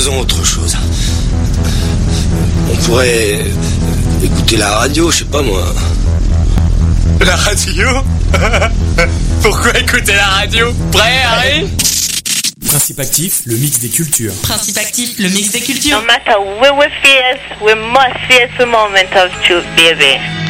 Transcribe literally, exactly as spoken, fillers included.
faisons autre chose. On pourrait écouter la radio, je sais pas moi. La radio? Pourquoi écouter la radio? Prêt, Harry? Principe actif, le mix des cultures. Principe actif, le mix des cultures. No matter where we face, we must face the moment of truth, baby.